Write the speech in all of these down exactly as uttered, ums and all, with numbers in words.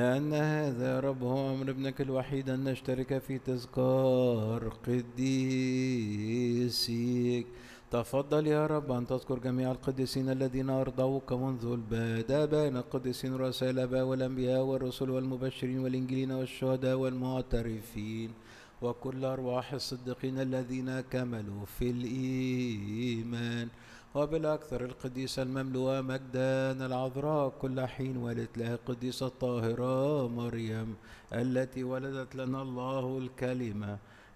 لأن هذا يا رب هو أمر ابنك الوحيد أن نشترك في تذكار قديسيك. تفضل يا رب أن تذكر جميع القديسين الذين أرضوك منذ البدء، آبائنا القديسين رؤساء الآباء والأنبياء والرسل والمبشرين والإنجيلين والشهداء والمعترفين، وكل أرواح الصديقين الذين كملوا في الإيمان، وبالأكثر القديسة المملوءة مجدا العذراء كل حين والدة الله القديسة الطاهرة مريم التي ولدت لنا الله الكلمة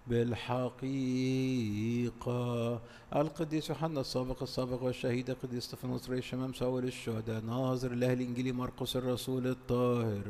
بالحقيقة، القديس يوحنا السابق السابق والشهيد القديس استفانوس رئيس شمام أول الشهداء، ناظر الله الإنجيلي مرقس الرسول الطاهر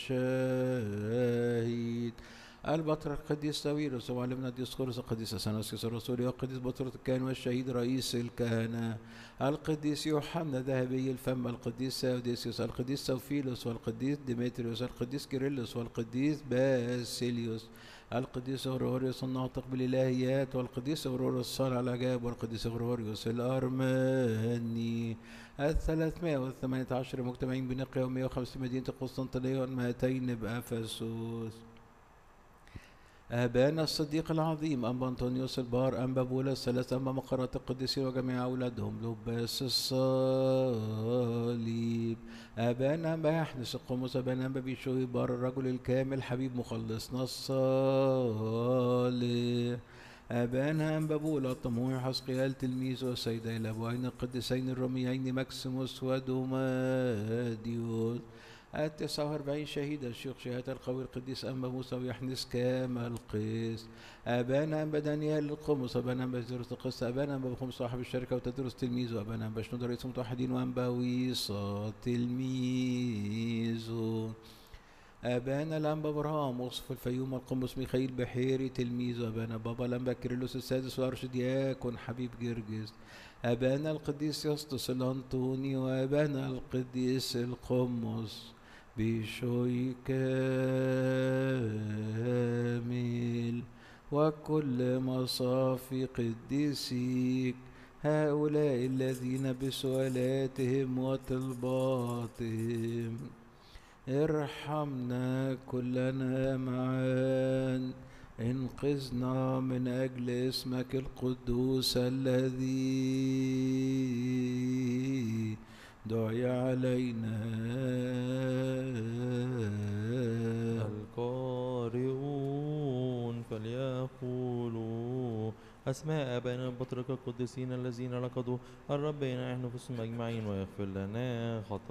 والشهيد، البطريرك القديس ساويرس ومعلمنا ديسقورس القديس اثناسيوس الرسولي والقديس بطرس الكاهن والشهيد رئيس الكهنة، القديس يوحنا ذهبي الفم، القديس ساوديسيوس، القديس سوفيلوس والقديس ديمتريوس، القديس كيرلس والقديس باسيليوس، القديس غريغوريوس الناطق بالإلهيات، والقديس غريغوريوس الصانع العجائب، والقديس غريغوريوس الأرمني، الثلاثمائة والثمانية عشر مجتمعين بنقيا ومائة وخمسة مدينة القسطنطينية والمائتين بأفسوس، آبانا الصديق العظيم أنبا أنطونيوس البار، أنبا بولا الثلاث، أنبا مقرات القديسين وجميع أولادهم لباس الصليب، آبانا أنبا يحنس القمص، آبانا أنبا بيشوي بار الرجل الكامل حبيب مخلصنا الصالح، آبانا أنبا بولا الطموح حسقيال تلميذ والسيدين الأبوين القديسين الروميين مكسيموس ودوماديوس، التسعة وأربعين شهيد الشيخ شهادة القوي القديس أنبا موسى ويحنس كامل القيس، أبانا أنبا دانيال القمص، أبانا أنبا زيروس القصة، أبانا أنبا بخمس صاحب الشركة وتدرس تلميذ، وأبانا أنبا شنود رئيس المتوحدين، وأنبا ويصا تلميذ، أبانا الأنبا برهام وصف الفيوم القمص ميخائيل بحيري تلميذ، أبانا بابا الأنبا كيرلس السادس وأرشدياكون حبيب جرجس، أبانا القديس يسطس الأنطوني، وأبانا القديس القمص بشوي كامل، وكل مصافي قديسيك هؤلاء الذين بسؤالاتهم وطلباتهم ارحمنا كلنا معا، انقذنا من أجل اسمك القدوس الذي دعي علينا. القارئون فليقولوا أسماء آبائنا البطريرك القديسين الذين ركضوا الرب ينعح نفوسهم أجمعين ويغفر لنا خطايانا.